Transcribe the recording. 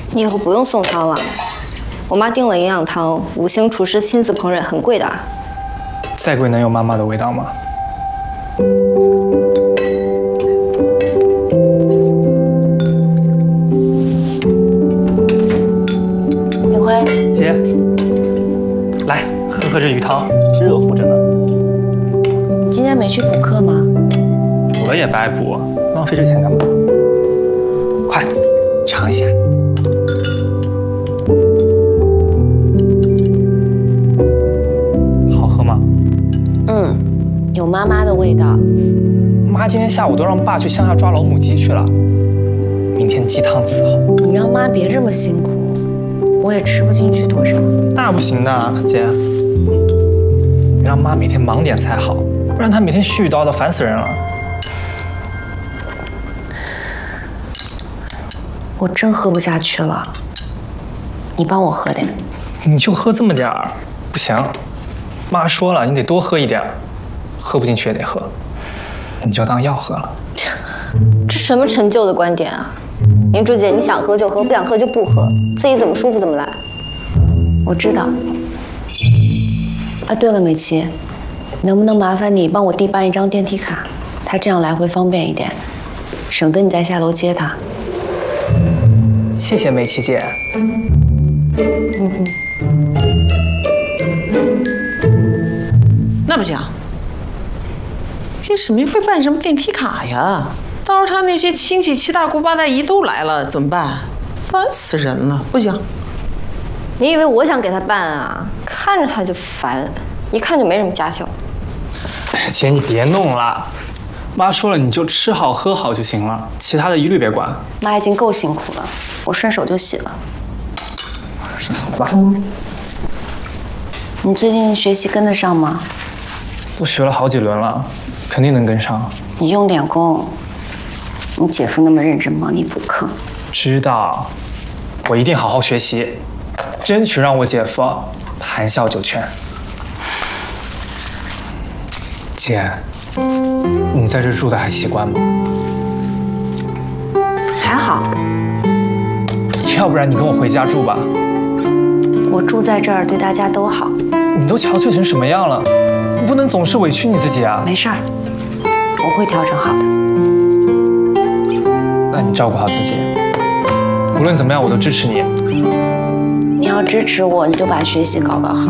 你以后不用送汤了，我妈订了营养汤，5星厨师亲自烹饪，很贵的。 再贵能有妈妈的味道吗？ 明辉， 姐，来喝这鱼汤，热乎着呢。 你今天没去补课吗？ 补了也白补，浪费这钱干嘛？快，尝一下。好喝吗？ 有妈妈的味道。 妈今天下午都让爸去乡下抓老母鸡去了，明天鸡汤伺候。 你让妈别这么辛苦，我也吃不进去多少。 那不行的，姐，你让妈每天忙点才好，不然她每天絮絮叨叨，烦死人了。 我真喝不下去了，你帮我喝点。 你就喝这么点儿，不行。妈说了，你得多喝一点，喝不进去也得喝，你就当药喝了。 这什么陈旧的观点啊！明珠姐，你想喝就喝，不想喝就不喝，自己怎么舒服怎么来。我知道。啊，对了，美琪，能不能麻烦你帮我弟办一张电梯卡？他这样来回方便一点，省得你再下楼接他。 谢谢美琪姐。 那不行，这沈明辉办什么电梯卡呀？到时候他那些亲戚七大姑八大姨都来了怎么办？烦死人了！不行。 你以为我想给他办啊？看着他就烦，一看就没什么家教。 姐，你别弄了，妈说了，你就吃好喝好就行了，其他的一律别管。 妈已经够辛苦了，我顺手就洗了。 好吧。 你最近学习跟得上吗？ 都学了好几轮了，肯定能跟上。 你用点功。你姐夫那么认真帮你补课。 知道，我一定好好学习，争取让我姐夫谈笑九泉。姐，你在这住的还习惯吗？ 还好。 要不然你跟我回家住吧。 我住在这儿对大家都好。 你都憔悴成什么样了？你不能总是委屈你自己啊。 没事儿，我会调整好的。 那你照顾好自己。无论怎么样，我都支持你。 你要支持我，你就把学习搞好。